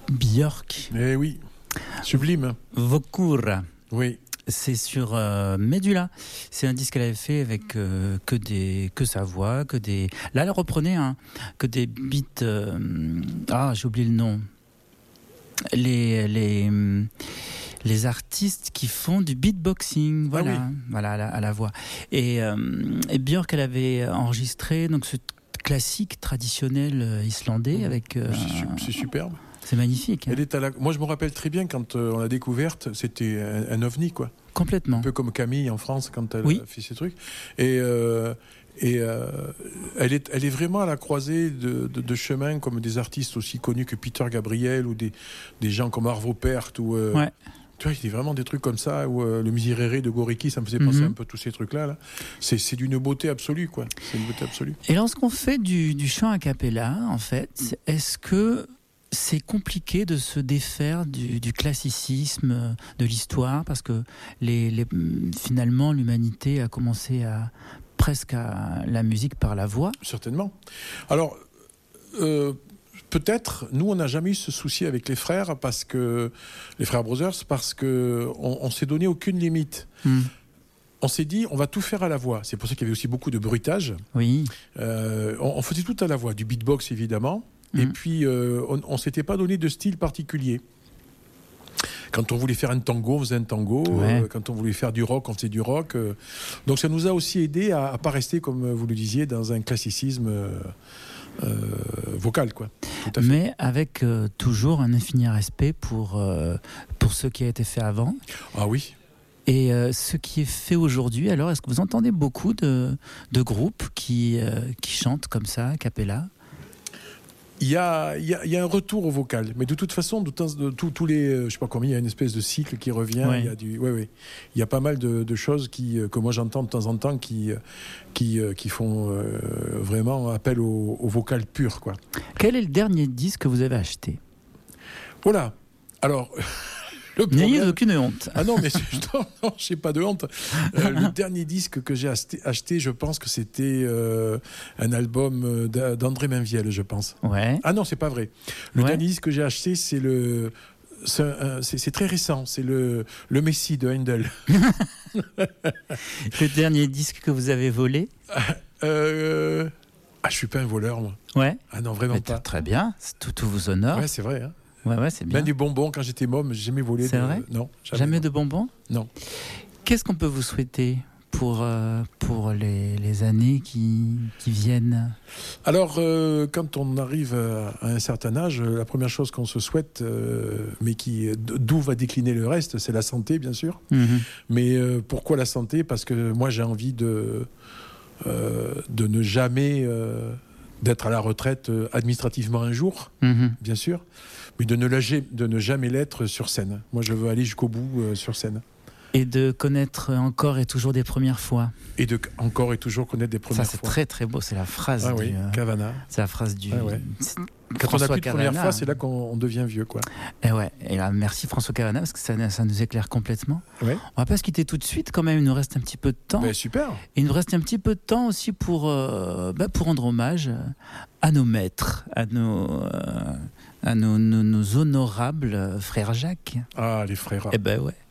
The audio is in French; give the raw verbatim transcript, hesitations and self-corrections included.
Björk. Eh oui, sublime. Vokura. Oui. C'est sur euh, Medula. C'est un disque qu'elle avait fait avec euh, que des que sa voix, que des. Là, elle reprenait hein, que des beats. Euh... Ah, j'ai oublié le nom. Les les les artistes qui font du beatboxing, voilà, ah oui. voilà à la, à la voix. Et, euh, et Björk, elle avait enregistré donc ce classique traditionnel islandais avec. Euh, c'est, c'est superbe. C'est magnifique. Hein. Elle est à la... Moi, je me rappelle très bien quand euh, on l'a découverte, c'était un, un ovni, quoi. Complètement. Un peu comme Camille en France quand elle oui. a fait ses trucs. Et, euh, et euh, elle, est, elle est vraiment à la croisée de, de, de chemins comme des artistes aussi connus que Peter Gabriel ou des, des gens comme Arvo Pärt ou. Euh, ouais. Tu vois, il y a vraiment des trucs comme ça, où euh, le Miserere de Goriki, ça me faisait penser mm-hmm. un peu tous ces trucs-là. Là. C'est, c'est d'une beauté absolue, quoi. C'est une beauté absolue. Et lorsqu'on fait du, du chant a cappella, en fait, est-ce que c'est compliqué de se défaire du, du classicisme, de l'histoire, parce que les, les, finalement, l'humanité a commencé à, presque à la musique par la voix. Certainement. Alors, euh, peut-être, nous, on n'a jamais eu ce souci avec les frères, parce que les frères Brothers, parce que on, on s'est donné aucune limite. Mm. On s'est dit, on va tout faire à la voix. C'est pour ça qu'il y avait aussi beaucoup de bruitage. Oui. Euh, on, on faisait tout à la voix, du beatbox évidemment. Mmh. Et puis, euh, on ne s'était pas donné de style particulier. Quand on voulait faire un tango, on faisait un tango. Ouais. Euh, quand on voulait faire du rock, on faisait du rock. Euh, donc, ça nous a aussi aidé à ne pas rester, comme vous le disiez, dans un classicisme euh, euh, vocal, quoi. Tout à fait. Mais avec euh, toujours un infini respect pour, euh, pour ce qui a été fait avant. Ah oui. Et euh, ce qui est fait aujourd'hui, alors, est-ce que vous entendez beaucoup de, de groupes qui, euh, qui chantent comme ça, a cappella ? Il y, a, il, y a, il y a un retour au vocal, mais de toute façon, de, de, de tous les, je sais pas combien, il y a une espèce de cycle qui revient. Ouais. Il y a du, ouais, ouais. Il y a pas mal de, de choses qui, que moi j'entends de temps en temps qui, qui, qui font euh, vraiment appel au, au vocal pur, quoi. Quel est le dernier disque que vous avez acheté ? Voilà. Alors. N'ayez aucune honte. Ah non, mais non, non, je n'ai pas de honte. Euh, le dernier disque que j'ai acheté, acheté je pense que c'était euh, un album d'André Mainviel, je pense. Ouais. Ah non, c'est pas vrai. Le ouais. dernier disque que j'ai acheté, c'est le. C'est, un, c'est, c'est très récent, c'est le, le Messie de Handel. Le dernier disque que vous avez volé ? euh, Ah, je suis pas un voleur, moi. Ouais. Ah non, vraiment mais pas. Très bien, tout, tout vous honore. Ouais, c'est vrai. Hein. Ouais, ouais, c'est bien. Même des bonbons, quand j'étais môme, j'ai jamais volé. C'est de... vrai ? Non. Jamais, jamais de bonbons ? Non. Qu'est-ce qu'on peut vous souhaiter pour, euh, pour les, les années qui, qui viennent ? Alors, euh, quand on arrive à un certain âge, la première chose qu'on se souhaite, euh, mais qui, d'où va décliner le reste, c'est la santé, bien sûr. Mm-hmm. Mais euh, pourquoi la santé ? Parce que moi, j'ai envie de, euh, de ne jamais... Euh, d'être à la retraite euh, administrativement un jour, mm-hmm. bien sûr, mais de ne, lâcher, de ne jamais l'être sur scène. Moi, je veux aller jusqu'au bout euh, sur scène. Et de connaître encore et toujours des premières fois. Et de encore et toujours connaître des premières fois. Ça, c'est fois. Très, très beau. C'est la phrase ah, du... oui, euh, Cavana. C'est la phrase du... Ah, ouais. Quand François on a plus de Cavana. première fois, c'est là qu'on on devient vieux, quoi. Et ouais. Et là, merci François Cavana, parce que ça, ça nous éclaire complètement. Ouais. On va pas se quitter tout de suite, quand même. Il nous reste un petit peu de temps. Ben, super. Et il nous reste un petit peu de temps aussi pour, euh, bah, pour rendre hommage à nos maîtres, à nos... Euh, à nos, nos, nos honorables frères Jacques. Ah, les frères. Eh ben ouais.